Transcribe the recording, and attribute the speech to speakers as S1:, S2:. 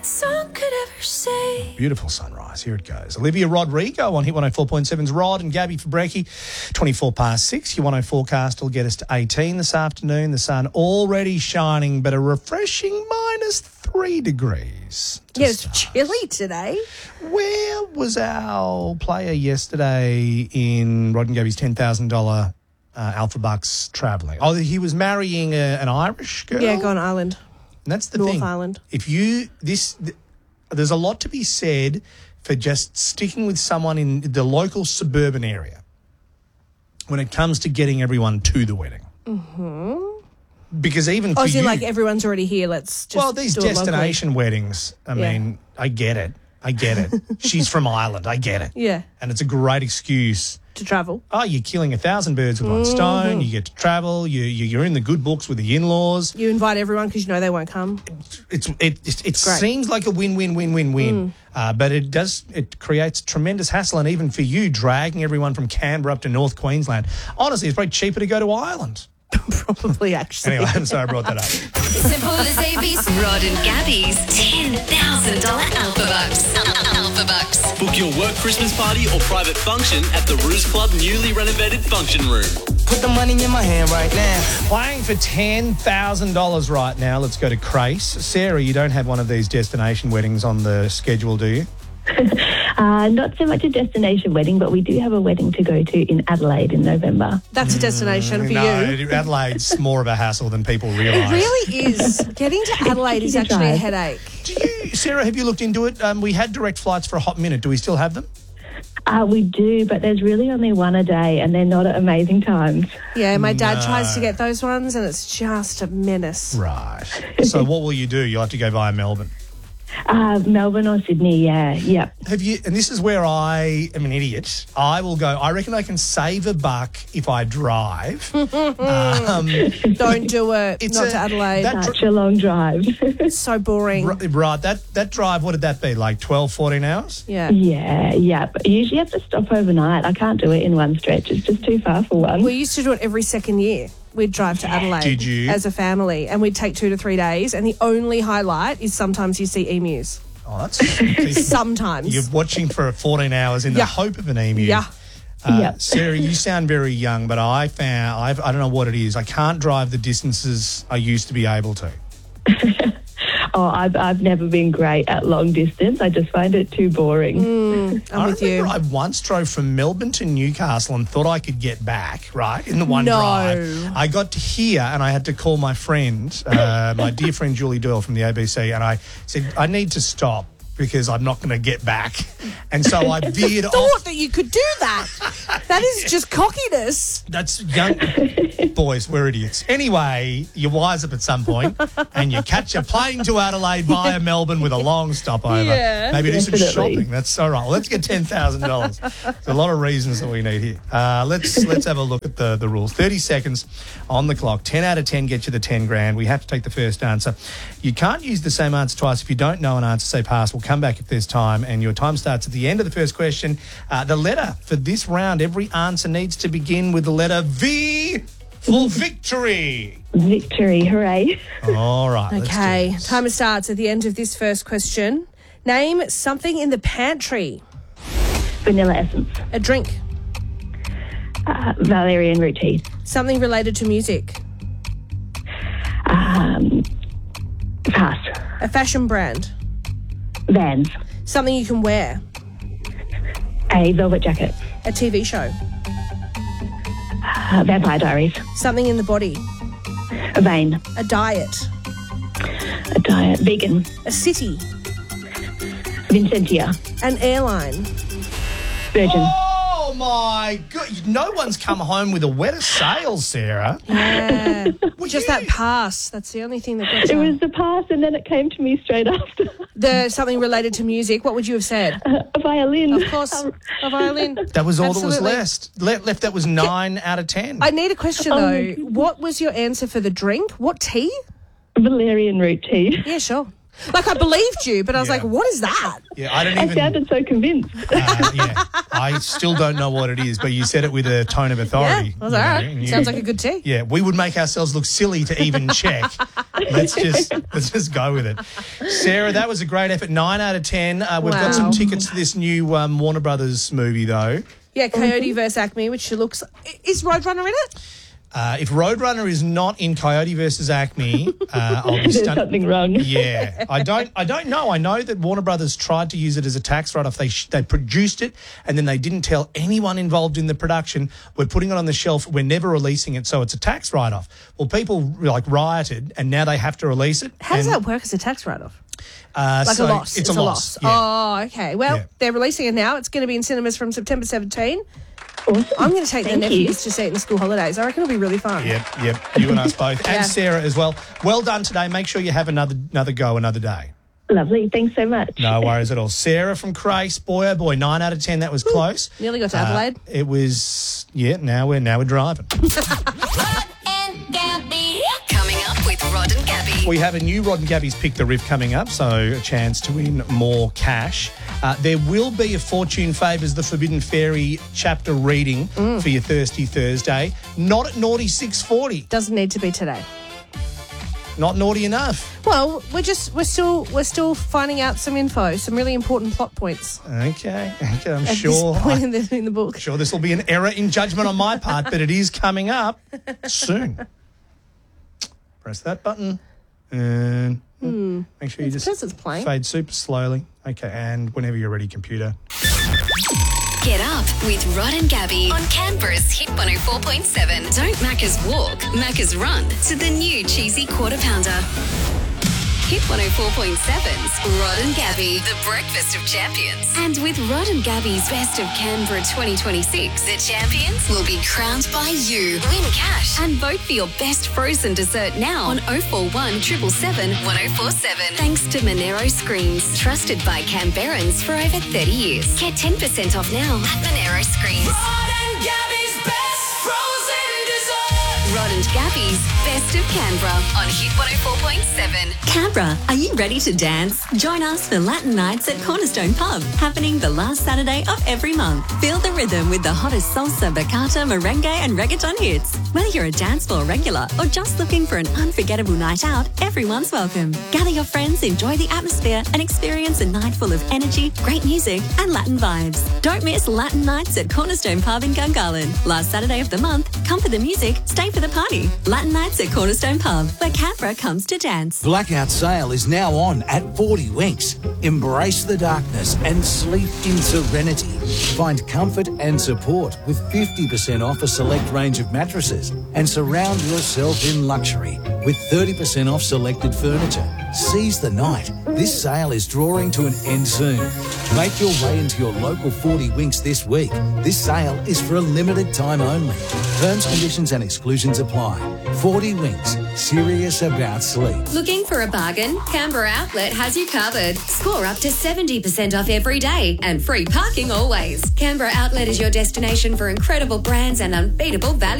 S1: song could ever say.
S2: Beautiful sunrise. Here it goes. Olivia Rodrigo on Hit 104.7's Rod and Gabby for brekkie. 24 past 6. Your 104 forecast will get us to 18 this afternoon. The sun already shining, but a refreshing -3 degrees.
S3: Yeah, it's chilly today.
S2: Where was our player yesterday in Rod and Gabby's $10,000 Alpha Bucks travelling? Oh, he was marrying an Irish girl?
S3: Yeah, Gone Island.
S2: And that's the
S3: North
S2: thing.
S3: Island.
S2: If you there's a lot to be said for just sticking with someone in the local suburban area when it comes to getting everyone to the wedding. Mm-hmm. Because even for you,
S3: like everyone's already here. Let's just
S2: these
S3: do it
S2: destination weddings. I mean, I get it. She's from Ireland. I get it.
S3: Yeah.
S2: And it's a great excuse
S3: to travel.
S2: Oh, you're killing 1,000 birds with one stone. You get to travel. You're in the good books with the in-laws.
S3: You invite everyone because you know they won't come.
S2: It seems like a win-win-win-win-win, but it creates tremendous hassle, and even for you, dragging everyone from Canberra up to North Queensland. Honestly, it's probably cheaper to go to Ireland.
S3: Probably, actually.
S2: Anyway, I'm sorry I brought that up.
S1: Simple as ABC. Rod and Gabby's $10,000 Alpha Bucks. Alpha Bucks.
S4: Book your work Christmas party or private function at the Ruse Club newly renovated function room.
S5: Put the money in my hand right now.
S2: Playing for $10,000 right now. Let's go to Crace. Sarah, you don't have one of these destination weddings on the schedule, do you?
S6: Not so much a destination wedding, but we do have a wedding to go to in Adelaide in November.
S3: That's a destination for you.
S2: No, Adelaide's more of a hassle than people realise.
S3: It really is. Getting to Adelaide is actually a headache.
S2: Sarah, have you looked into it? We had direct flights for a hot minute. Do we still have them?
S6: We do, but there's really only one a day and they're not at amazing times.
S3: Yeah, my dad tries to get those ones and it's just a menace.
S2: Right. So what will you do? You'll have to go via Melbourne.
S6: Melbourne or Sydney, yeah.
S2: Have you? And this is where I am an idiot. I will go. I reckon I can save $1 if I drive.
S3: Don't do it.
S6: It's
S3: not to Adelaide.
S6: Such a long drive.
S3: It's so boring.
S2: Right. That drive. What did that be? Like 12, 14 hours?
S3: Yeah.
S6: Yeah. But you usually have to stop overnight. I can't do it in one stretch. It's just too far for one.
S3: We used to do it every second year. We'd drive to Adelaide.
S2: Did you?
S3: As a family, and we'd take 2 to 3 days, and the only highlight is sometimes you see emus.
S2: Oh, that's...
S3: Sometimes.
S2: You're watching for 14 hours in the hope of an emu.
S3: Yeah.
S2: Sarah, you sound very young, but I don't know what it is. I can't drive the distances I used to be able to.
S6: I've never been great at long distance. I just find it too boring.
S3: I'm with you.
S2: I once drove from Melbourne to Newcastle and thought I could get back, right, in the one drive. I got to here and I had to call my friend, my dear friend Julie Doyle from the ABC, and I said, I need to stop because I'm not going to get back. And so I veered off.
S3: Thought that you could do that. That is just cockiness.
S2: That's young. Boys, we're idiots. Anyway, you wise up at some point and you catch a plane to Adelaide via Melbourne with a long stopover.
S3: Yeah,
S2: maybe do some shopping. That's all right. Well, let's get $10,000. There's a lot of reasons that we need here. Let's have a look at the rules. 30 seconds on the clock. 10 out of 10 get you the 10 grand. We have to take the first answer. You can't use the same answer twice. If you don't know an answer, say pass. We'll come back if there's time, and your time starts at the end of the first question. The letter for this round, every answer needs to begin with the letter V for victory.
S6: Victory, hooray.
S2: All right.
S3: Okay, timer starts at the end of this first question. Name something in the pantry.
S6: Vanilla essence.
S3: A drink.
S6: Valerian root tea.
S3: Something related to music.
S6: Pass.
S3: A fashion brand.
S6: Vans.
S3: Something you can wear.
S6: A velvet jacket.
S3: A TV show.
S6: Vampire Diaries.
S3: Something in the body.
S6: A vein.
S3: A diet.
S6: A diet. Vegan.
S3: A city.
S6: Vincentia.
S3: An airline.
S6: Virgin.
S2: Oh, my God. No one's come home with a wetter sail, Sarah.
S3: Yeah. Just that pass. That's the only thing that got
S6: It
S3: you.
S6: was the pass and then it came to me straight after.
S3: Something related to music. What would you have said?
S6: A violin.
S3: Of course, a violin.
S2: That was all
S3: Absolutely.
S2: that was left. That was 9 out of 10.
S3: I need a question, though. What was your answer for the drink? What tea?
S6: Valerian root tea.
S3: Yeah, sure. Like, I believed you, but I was
S2: Yeah.
S3: like, what is that?
S2: Yeah, I don't
S6: I
S2: even.
S6: sounded so convinced.
S2: Yeah, I still don't know what it is, but you said it with a tone of
S3: Yeah,
S2: authority.
S3: I was all
S2: you know,
S3: right.
S2: and you-
S3: Sounds like a good tea.
S2: Yeah, we would make ourselves look silly to even check. Let's just go with it. Sarah, that was a great effort. 9 out of 10. We've got some
S3: Wow.
S2: tickets to this new Warner Brothers movie, though.
S3: Yeah, Coyote versus Acme, which she looks... Is Roadrunner in it?
S2: If Roadrunner is not in Coyote versus Acme, I'll be
S6: There's
S2: stunned.
S6: something wrong.
S2: Yeah, I don't know. I know that Warner Brothers tried to use it as a tax write-off. They produced it, and then they didn't tell anyone involved in the production. We're putting it on the shelf. We're never releasing it, so it's a tax write-off. Well, people rioted, and now they have to release it.
S3: How does
S2: and,
S3: that work as a tax write-off?
S2: Like
S3: A loss.
S2: It's a loss. Yeah.
S3: Oh, okay. Well,
S2: Yeah.
S3: they're releasing it now. It's going to be in cinemas from September 17.
S6: Awesome.
S3: I'm going to take the
S6: Thank you.
S3: nephews to see it in the school holidays. I reckon it'll be really fun.
S2: Yep. You and us both,
S3: Yeah.
S2: and Sarah as well. Well done today. Make sure you have another go another day.
S6: Lovely. Thanks so much.
S2: No worries at all. Sarah from Crace, boy oh boy, 9 out of 10. That was close.
S3: Nearly got to Adelaide.
S2: It was Now we're driving.
S1: Coming up with Rod and Gabby.
S2: We have a new Rod and Gabby's Pick the Riff coming up, so a chance to win more cash. There will be a Fortune Favours the Forbidden Fairy chapter reading for your Thirsty Thursday. Not at naughty 6:40.
S3: Doesn't need to be today.
S2: Not naughty enough.
S3: Well, we're still finding out some info, some really important plot points.
S2: Okay. I'm
S3: At
S2: sure.
S3: this point in the book.
S2: Sure, this will be an error in judgment on my part, but it is coming up soon. Press that button and make sure you just
S3: says it's playing.
S2: fade super slowly. Okay, and whenever you're ready, computer.
S1: Get up with Rod and Gabby on Canberra's Hit 104.7. Don't Macca's walk, Macca's run to the new cheesy quarter pounder. Hit 104.7's Rod and Gabby, the breakfast of champions. And with Rod and Gabby's Best of Canberra 2026, the champions will be crowned by you. Win cash and vote for your best frozen dessert now on 041 777 1047. Thanks to Monero Screens, trusted by Canberrans for over 30 years. Get 10% off now at Monero Screens. Rod and Gabby's Best of Canberra on Hit 104.7.
S7: Canberra, are you ready to dance? Join us for Latin Nights at Cornerstone Pub, happening the last Saturday of every month. Feel the rhythm with the hottest salsa, bachata, merengue and reggaeton hits. Whether you're a dance floor regular or just looking for an unforgettable night out, everyone's welcome. Gather your friends, enjoy the atmosphere and experience a night full of energy, great music and Latin vibes. Don't miss Latin Nights at Cornerstone Pub in Gungahlin. Last Saturday of the month, come for the music, stay for the party. Latin Nights at Cornerstone Pub, where Canberra comes to dance.
S8: Blackout sale is now on at 40 Winks. Embrace the darkness and sleep in serenity. Find comfort and support with 50% off a select range of mattresses and surround yourself in luxury with 30% off selected furniture. Seize the night. This sale is drawing to an end soon. Make your way into your local 40 Winks this week. This sale is for a limited time only. Terms, conditions and exclusions apply. 40 Winks. Serious about sleep.
S7: Looking for a bargain? Canberra Outlet has you covered. Score up to 70% off every day and free parking always. Canberra Outlet is your destination for incredible brands and unbeatable value.